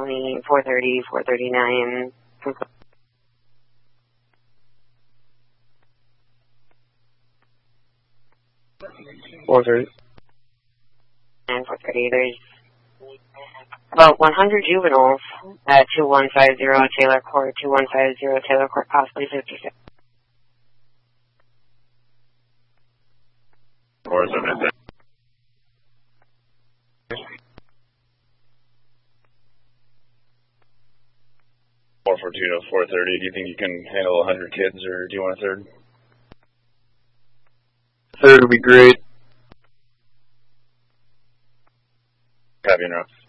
420, 430, 439. 430. And 430. There's about 100 juveniles at 2150 Taylor Court, 2150 Taylor Court, possibly 56. Or is it? 442 to 430. Do you think you can handle 100 kids, or do you want a third? Third would be great. Copy and route.